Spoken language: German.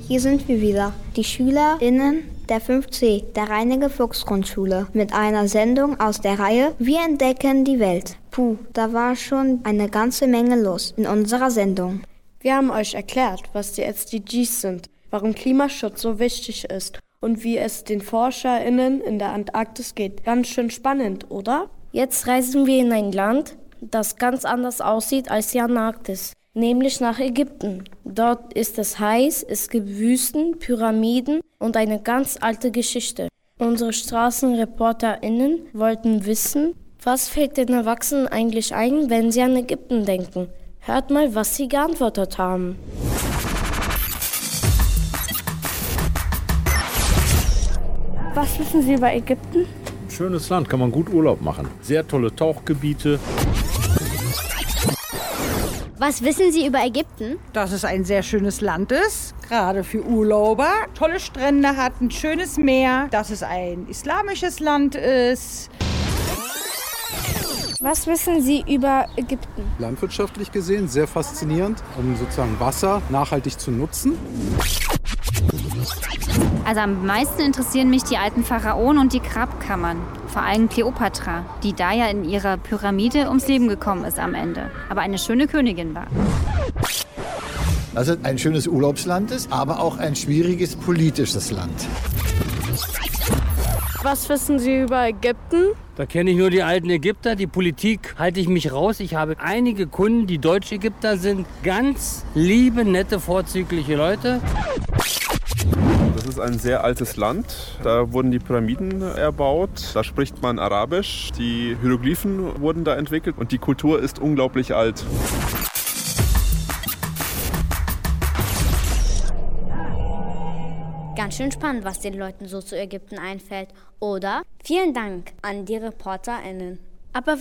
hier sind wir wieder, die SchülerInnen der 5C, der Reinecke-Fuchs-Grundschule, mit einer Sendung aus der Reihe Wir entdecken die Welt. Puh, da war schon eine ganze Menge los in unserer Sendung. Wir haben euch erklärt, was die SDGs sind, warum Klimaschutz so wichtig ist und wie es den ForscherInnen in der Antarktis geht. Ganz schön spannend, oder? Jetzt reisen wir in ein Land, das ganz anders aussieht als die Antarktis, nämlich nach Ägypten. Dort ist es heiß, es gibt Wüsten, Pyramiden und eine ganz alte Geschichte. Unsere StraßenreporterInnen wollten wissen, was fällt den Erwachsenen eigentlich ein, wenn sie an Ägypten denken. Hört mal, was sie geantwortet haben. Was wissen Sie über Ägypten? Schönes Land, kann man gut Urlaub machen. Sehr tolle Tauchgebiete. Was wissen Sie über Ägypten? Dass es ein sehr schönes Land ist, gerade für Urlauber. Tolle Strände hat, ein schönes Meer. Dass es ein islamisches Land ist. Was wissen Sie über Ägypten? Landwirtschaftlich gesehen sehr faszinierend, um sozusagen Wasser nachhaltig zu nutzen. Also am meisten interessieren mich die alten Pharaonen und die Grabkammern. Vor allem Kleopatra, die da ja in ihrer Pyramide ums Leben gekommen ist am Ende. Aber eine schöne Königin war. Dass es ein schönes Urlaubsland ist, aber auch ein schwieriges politisches Land. Was wissen Sie über Ägypten? Da kenne ich nur die alten Ägypter. Die Politik halte ich mich raus. Ich habe einige Kunden, die Deutsch-Ägypter sind. Ganz liebe, nette, vorzügliche Leute. Das ist ein sehr altes Land. Da wurden die Pyramiden erbaut. Da spricht man Arabisch. Die Hieroglyphen wurden da entwickelt und die Kultur ist unglaublich alt. Ganz schön spannend, was den Leuten so zu Ägypten einfällt. Oder? Vielen Dank an die ReporterInnen. Aber